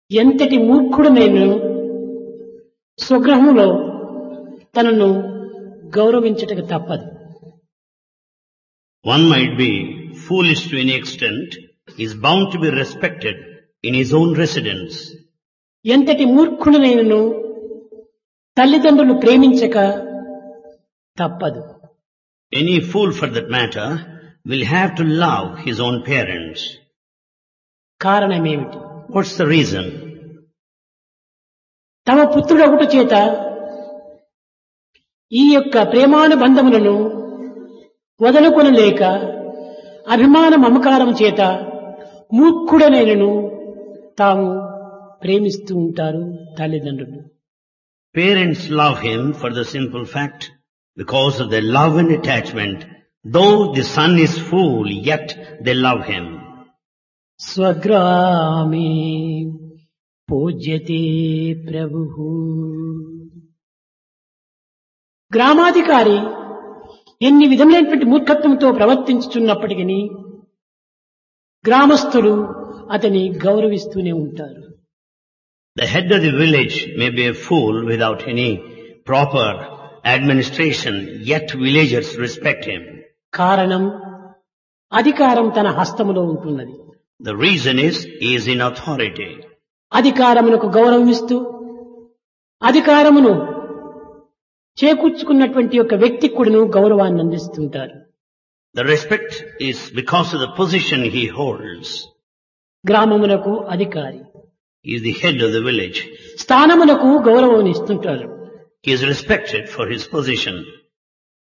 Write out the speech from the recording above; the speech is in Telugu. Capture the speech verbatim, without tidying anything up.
ఎంతటి మూర్ఖుడు నేను స్వగృహంలో తనను గౌరవించటకు తప్పదు. One might be foolish to any extent, is bound to be respected in his own residence. ఎంతటి మూర్ఖుడు నేను తల్లిదండ్రులు ప్రేమించక తప్పదు. Any fool for that matter will have to love his own parents. కారణమేమిటి? What's the reason? తమ పుత్రుడొకటి చేత ఈ యొక్క ప్రేమానుబంధములను వదలుకొనలేక అభిమాన మమకారం చేత మూర్ఖుడనైనను తాము ప్రేమిస్తూ ఉంటారు తల్లిదండ్రులు. Parents love him for the simple fact, because of their love and attachment, though the son is fool, yet they love him. స్వగ్రామే పూజ్యతే ప్రభుః. గ్రామాధికారి ఎన్ని విధములైనటువంటి మూర్ఖత్వంతో ప్రవర్తించుతున్నప్పటికీ గ్రామస్తులు అతని గౌరవిస్తూనే ఉంటారు. The head of the village may be a fool without any proper administration, yet villagers respect him. కారణం అధికారం తన హస్తములో ఉంటున్నది. The reason is he is in authority. అధికారమునకు గౌరవిస్తూ అధికారమును చేకూర్చుకున్నటువంటి యొక్క వ్యక్తి కూడాను గౌరవాన్ని అందిస్తుంటారు. The respect is because of the position he holds. గ్రామమునకు అధికారి, He is the head of the village. స్థానమునకు గౌరవం ఇస్తుంటారు. He is respected for his position.